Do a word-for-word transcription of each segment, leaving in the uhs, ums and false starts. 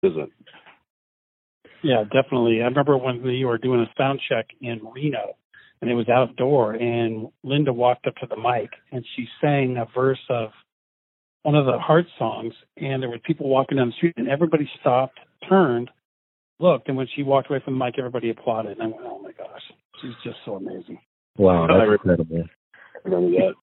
isn't. Yeah, definitely. I remember when we were doing a sound check in Reno, and it was outdoor, and Linda walked up to the mic, and she sang a verse of one of the Heart songs, and there were people walking down the street, and everybody stopped, turned, looked, and when she walked away from the mic, everybody applauded. And I went, oh, my gosh, she's just so amazing. Wow, that's incredible. I remember that.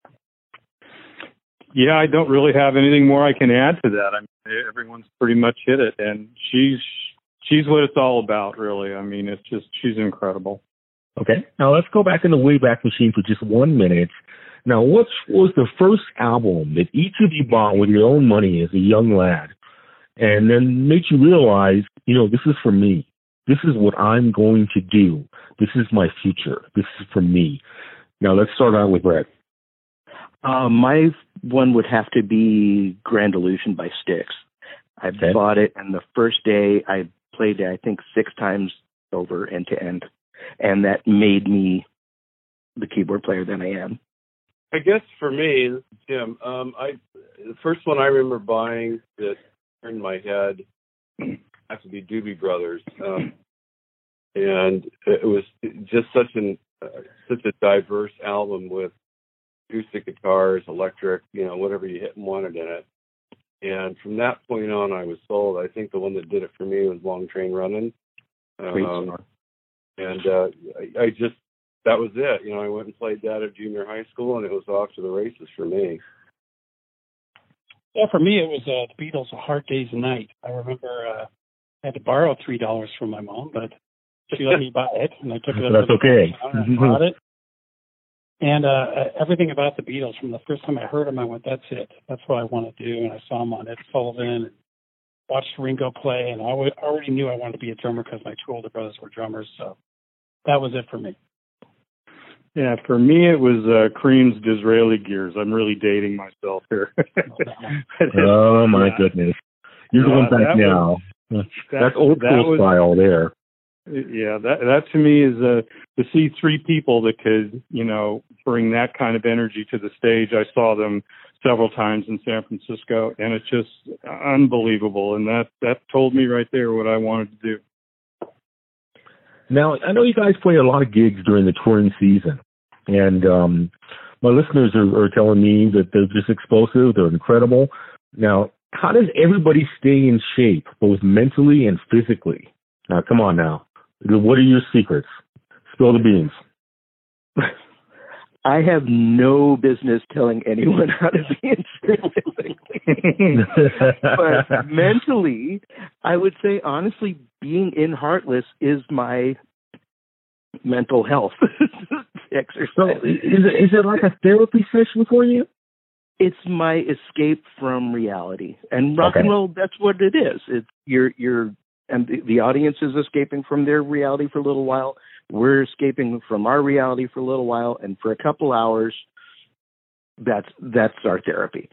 Yeah, I don't really have anything more I can add to that. I mean, everyone's pretty much hit it, and she's she's what it's all about, really. I mean, it's just, she's incredible. Okay, now let's go back in the Wayback Machine for just one minute. Now, what was the first album that each of you bought with your own money as a young lad, and then made you realize, you know, this is for me. This is what I'm going to do. This is my future. This is for me. Now, let's start out with Brett. Uh, my one would have to be Grand Illusion by Styx. I okay. bought it, and the first day I played it, I think, six times over end to end, and that made me the keyboard player that I am. I guess for me, this is Jim. Um, I the first one I remember buying that turned my head has to be Doobie Brothers, um, and it was just such an uh, such a diverse album with acoustic guitars, electric, you know, whatever you hit and wanted in it. And from that point on, I was sold. I think the one that did it for me was Long Train Running. Um, and uh, I, I just, that was it. You know, I went and played that at junior high school, and it was off to the races for me. Yeah, for me, it was uh, the Beatles, A Hard Day's Night. I remember uh, I had to borrow three dollars from my mom, but she let me buy it, and I took it. That's okay. And I bought it. And uh, everything about the Beatles, from the first time I heard them, I went, that's it. That's what I want to do. And I saw them on Ed Sullivan and watched Ringo play. And I w- already knew I wanted to be a drummer because my two older brothers were drummers. So that was it for me. Yeah, for me, it was uh, Cream's Disraeli Gears. I'm really dating myself here. Oh, my yeah. goodness. You're yeah, going back that now. Was, that, That's old school that was, style there. Yeah, that that to me is uh, to see three people that could, you know, bring that kind of energy to the stage. I saw them several times in San Francisco, and it's just unbelievable. And that, that told me right there what I wanted to do. Now, I know you guys play a lot of gigs during the touring season, and um, my listeners are, are telling me that they're just explosive, they're incredible. Now, how does everybody stay in shape, both mentally and physically? Now, come on now. What are your secrets? Spill the beans. I have no business telling anyone how to be in physically. But mentally, I would say, honestly, being in Heartless is my mental health exercise. So is it, is it like a therapy session for you? It's my escape from reality. And rock okay. and roll, that's what it is. It's you're you're and the, the audience is escaping from their reality for a little while. We're escaping from our reality for a little while, and for a couple hours, that's that's our therapy.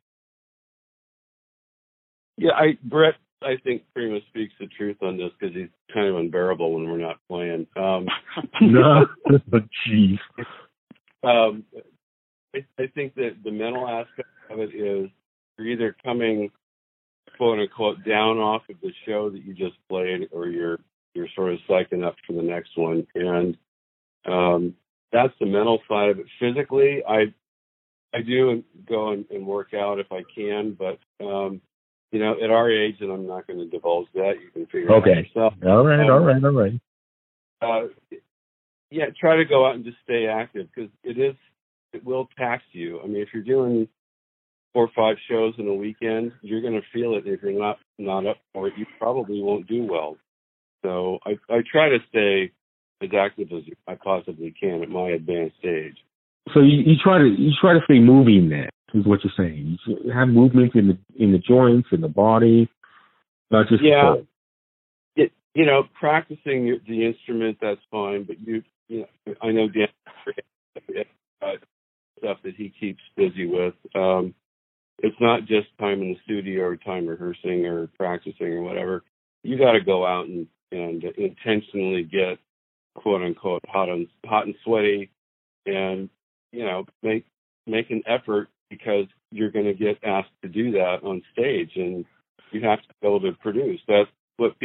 Yeah, I Brett, I think pretty much speaks the truth on this because he's kind of unbearable when we're not playing. Um, no, jeez. Um, I, I think that the mental aspect of it is you're either coming, quote unquote, down off of the show that you just played, or you're you're sort of psyching up for the next one, and um, that's the mental side of it. Physically, I I do go and, and work out if I can, but um, you know, at our age, and I'm not going to divulge that. You can figure okay. it out yourself. All right, um, all right, all right. Uh, yeah, try to go out and just stay active because it is it will tax you. I mean, if you're doing four or five shows in a weekend, you're going to feel it. If you're not not up for it, you probably won't do well. So I, I try to stay as active as I possibly can at my advanced age. So you, you try to you try to stay moving. Then is what you're saying. You have movement in the in the joints, in the body, not just yeah. It, you know, practicing your, the instrument, that's fine. But you, you know, I know Dan uh, stuff that he keeps busy with. Um, it's not just time in the studio or time rehearsing or practicing or whatever. You got to go out and, and intentionally get, quote unquote, hot and hot and sweaty, and you know, make make an effort because you're going to get asked to do that on stage, and you have to be able to produce. That what